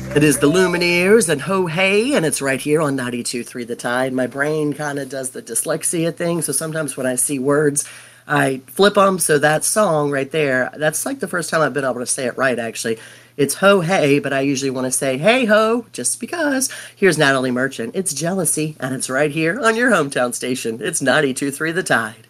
It is the Lumineers and Ho Hey, and it's right here on 92.3 The Tide. My brain kind of does the dyslexia thing, so sometimes when I see words, I flip them. So that song right there, that's like the first time I've been able to say it right, actually. It's Ho Hey, but I usually want to say Hey Ho, just because. Here's Natalie Merchant. It's Jealousy, and it's right here on your hometown station. It's 92.3 The Tide.